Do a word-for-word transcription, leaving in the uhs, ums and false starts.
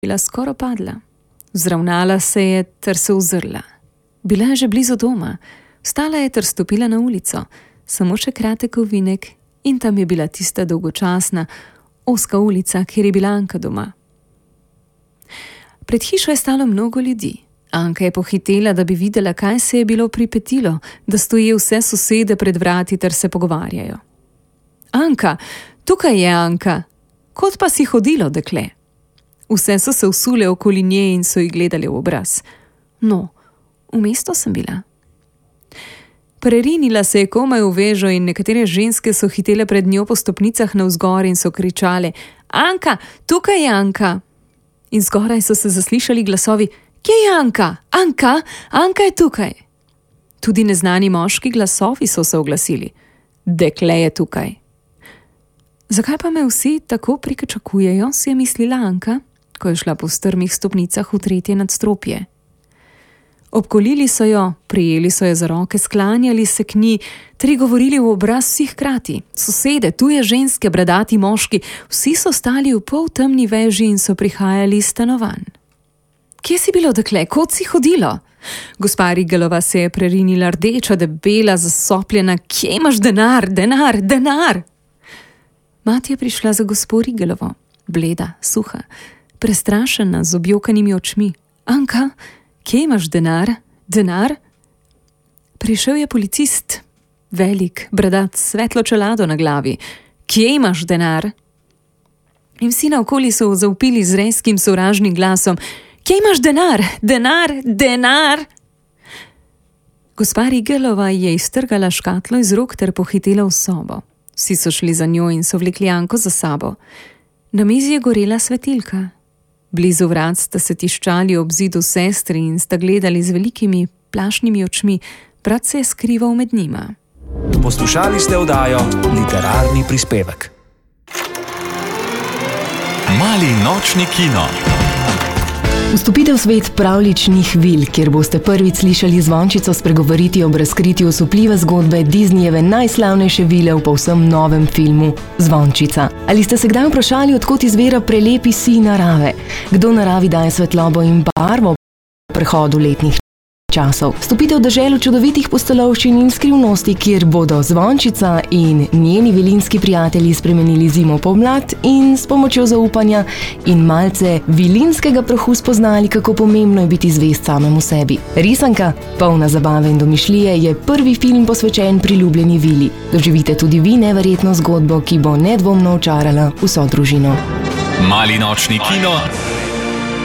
bila skoraj padla. Vzravnala se je ter se ozrla. Bila je že blizu doma. Vstala je ter stopila na ulico. Samo še kratek ovinek in tam je bila tista dolgočasna, ozka ulica, kjer je bila Anka doma. Pred hišo je stalo mnogo ljudi. Anka je pohitela, da bi videla, kaj se je bilo pripetilo, da stoje vse sosede pred vrati ter se pogovarjajo. Anka, tukaj je Anka. Kot pa si hodilo, dekle? Vse so se usule okoli nje in so ji gledali v obraz. No, v mesto sem bila. Prerinila se je komaj v vežo in nekatere ženske so hitele pred njo po stopnicah navzgor in so kričale: Anka, tukaj je Anka! In zgoraj so se zaslišali glasovi: Kje je Anka? Anka, Anka je tukaj! Tudi neznani moški glasovi so se oglasili: Dekle je tukaj! Zakaj pa me vsi tako prikačakujejo, si je mislila Anka, ko je šla po strmih stopnicah v tretje nadstropje. Obkolili so jo, prijeli so jo za roke, sklanjali se k njej, tri govorili v obraz vsi hkrati. Sosede, tuje ženske, bradati moški, vsi so stali v poltemni veži in so prihajali iz stanovanj. Kje si bilo, dekle, kot si hodilo? Gospa Rigelova se je prerinila, rdeča, debela, zasopljena. Kje imaš denar, denar, denar? Mati je prišla za gospo Rigelovo, bleda, suha, prestrašena, z objokanimi očmi. Anka, kje imaš denar, denar? Prišel je policist, velik, bradat, svetlo čelado na glavi. Kje imaš denar? In vsi naokoli so zavpili z rezkim sovražnim glasom: Kje imaš denar, denar, denar? Gospa Rigelova je iztrgala škatlo iz rok ter pohitela v sobo. Vsi so šli za njo in so vlekli Anko za sabo. Na mizi je gorela svetilka. Blizu vrat sta se tiščali ob zidu sestri in sta gledali z velikimi plašnimi očmi. Brat se je skrival med njima. Poslušali ste oddajo Literarni prispevek. Mali nočni kino. Vstopite v svet pravljičnih vil, kjer boste prvič slišali Zvončico spregovoriti ob razkritju osupljive zgodbe Disneyjeve najslavnejše vile v povsem novem filmu Zvončica. Ali ste se kdaj vprašali, odkot izvira prelepi sij narave? Kdo naravi daje svetlobo in barvo v prehodu letnih časov? Vstopite v deželo čudovitih pustolovščin in skrivnosti, kjer bodo Zvončica in njeni vilinski prijatelji spremenili zimo v pomlad in s pomočjo zaupanja in malce vilinskega prahu spoznali, kako pomembno je biti zvest samemu sebi. Risanka, polna zabave in domišljije, je prvi film posvečen priljubljeni vili. Doživite tudi vi neverjetno zgodbo, ki bo nedvomno očarala vso družino. Mali nočni kino.